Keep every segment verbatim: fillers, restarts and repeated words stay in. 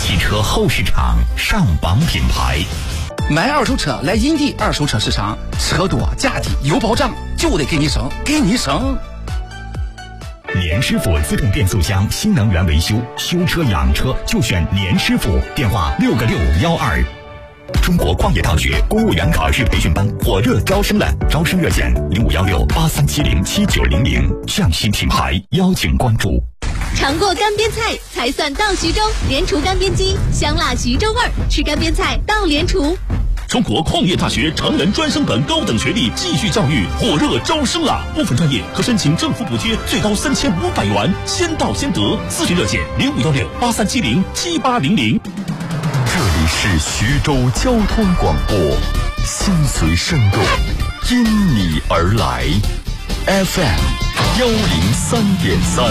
汽车后市场上榜品牌。 买二手车来银地二手车市场，车多价低有保障，就得给你省，给你省。 连师傅自动变速箱新能源维修，修车养车就选连师傅，电话六个六幺二。中国矿业大学公务员考试培训班火热招生了，招生热线零五幺六八三七零七九零零，匠心品牌邀请关注。 尝过干煸菜才算到徐州，连厨干煸鸡，香辣徐州味儿，吃干煸菜到连厨。 中国矿业大学成人专升本高等学历继续教育火热招生了，部分专业可申请政府补贴，最高三千五百元，先到先得。咨询热线零五幺六八三七零七八零零。 这里是徐州交通广播，心随声动，因你而来 ，F M 幺零三点三。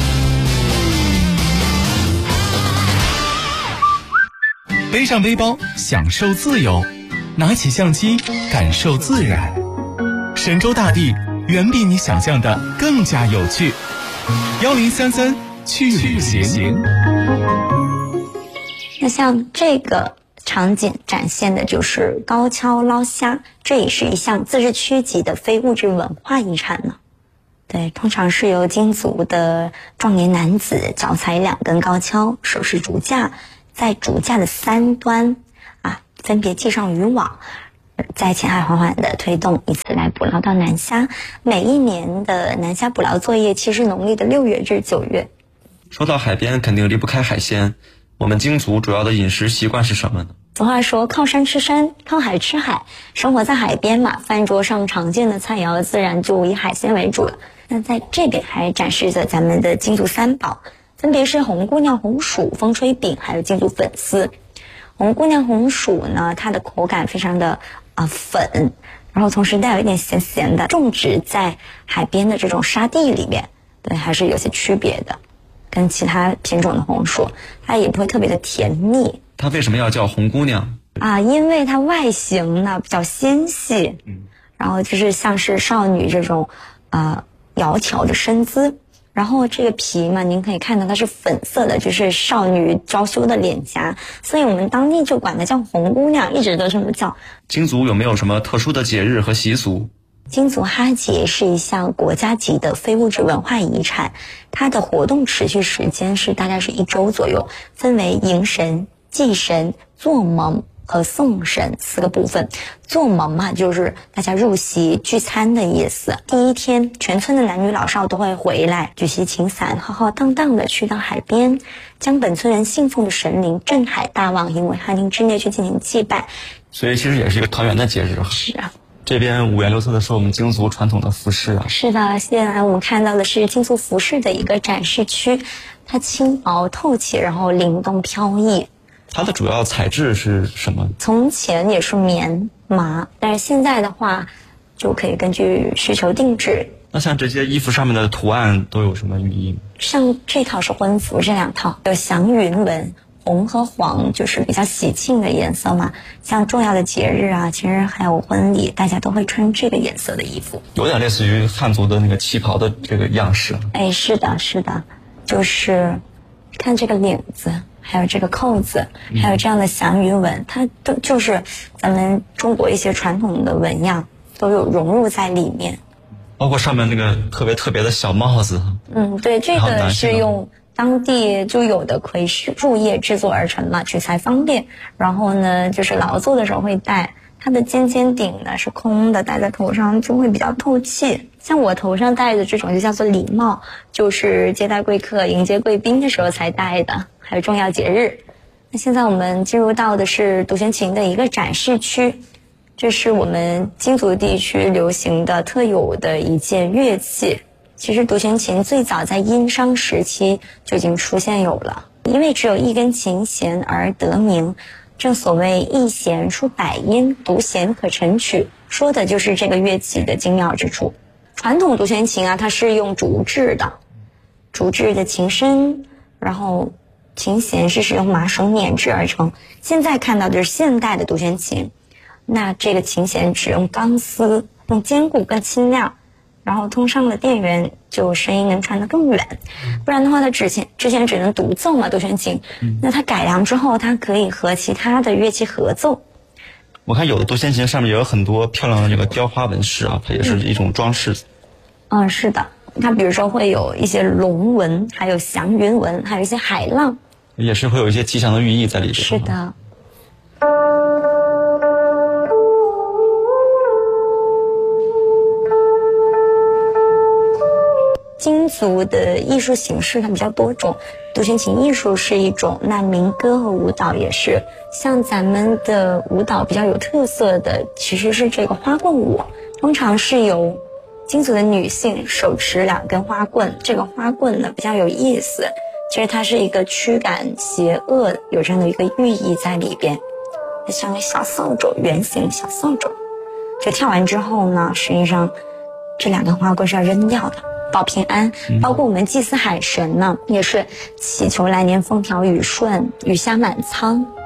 背上背包，享受自由；拿起相机，感受自然。神州大地远比你想象的更加有趣。幺零三三去旅行。 那像这个场景展现的就是高跷捞虾，这也是一项自治区级的非物质文化遗产呢。对，通常是由京族的壮年男子脚踩两根高跷，手持竹架，在竹架的三端啊分别系上渔网，在前海缓缓的推动，以此来捕捞到南虾。每一年的南虾捕捞作业期是农历的六月至九月。 说到海边，肯定离不开海鲜。我们京族主要的饮食习惯是什么呢？ 俗话说靠山吃山，靠海吃海，生活在海边嘛，饭桌上常见的菜肴自然就以海鲜为主了。那在这边还展示着咱们的京族三宝，分别是红姑娘红薯、风吹饼，还有京族粉丝。红姑娘红薯呢，它的口感非常的啊、呃、粉，然后同时带有一点咸咸的，种植在海边的这种沙地里面，对，还是有些区别的。跟其他品种的红薯，它也不会特别的甜腻。 它为什么要叫红姑娘啊？因为它外形呢比较纤细，嗯，然后就是像是少女这种呃窈窕的身姿。然后这个皮嘛，您可以看到它是粉色的，就是少女娇羞的脸颊，所以我们当地就管它叫红姑娘，一直都这么叫。 京族有没有什么特殊的节日和习俗？ 京族哈节是一项国家级的非物质文化遗产，它的活动持续时间是大概是一周左右，分为迎神、祭神、做盟和送神四个部分。做盟嘛，就是大家入席聚餐的意思。第一天，全村的男女老少都会回来举行请伞，浩浩荡荡的去到海边，将本村人信奉的神灵镇海大王引为汉庭之内去进行祭拜。 所以其实也是一个团圆的节日。 是啊。 这边五颜六色的是我们京族传统的服饰啊。 是的，现在我们看到的是京族服饰的一个展示区，它轻薄透气，然后灵动飘逸。 它的主要材质是什么？ 从前也是棉麻，但是现在的话就可以根据需求定制。 那像这些衣服上面的图案都有什么寓意？ 像这套是婚服，这两套有祥云纹。红和黄就是比较喜庆的颜色嘛，像重要的节日啊，其实还有婚礼，大家都会穿这个颜色的衣服， 有点类似于汉族的那个旗袍的这个样式。 哎，是的，是的，就是看这个领子，还有这个扣子，还有这样的祥云纹，它都就是咱们中国一些传统的纹样都有融入在里面， 包括上面那个特别特别的小帽子。 嗯，对，这个是用当地就有的葵树叶制作而成嘛，取材方便。然后呢，就是劳作的时候会戴。它的尖尖顶呢是空的，戴在头上就会比较透气。像我头上戴的这种就叫做礼帽，就是接待贵客、迎接贵宾的时候才戴的，还有重要节日。那现在我们进入到的是独弦琴的一个展示区，这是我们京族地区流行的特有的一件乐器。其实独弦琴最早在殷商时期就已经出现有了，因为只有一根琴弦而得名，正所谓一弦出百音，独弦可成曲，说的就是这个乐器的精妙之处。传统独弦琴啊，它是用竹制的，竹制的琴身，然后琴弦是使用麻绳碾制而成。现在看到的是现代的独弦琴，那这个琴弦使用钢丝，更坚固更轻量， 然后通上了电源，就声音能传得更远。不然的话，它之前之前只能独奏嘛，独弦琴。那它改良之后，它可以和其他的乐器合奏。 我看有的独弦琴上面也有很多漂亮的这个雕花纹饰啊，它也是一种装饰。 嗯，是的，它比如说会有一些龙纹，还有祥云纹，还有一些海浪， 也是会有一些吉祥的寓意在里边。 是的。京族的艺术形式它比较多种，独弦琴艺术是一种，那民歌和舞蹈也是。像咱们的舞蹈比较有特色的其实是这个花棍舞，通常是由京族的女性手持两根花棍，这个花棍呢比较有意思，其实它是一个驱赶邪恶，有这样的一个寓意在里边，它像个小扫帚，圆形小扫帚。就跳完之后呢，实际上这两根花棍是要扔掉的，保平安。包括我们祭祀海神呢，也是祈求来年风调雨顺，雨下满仓。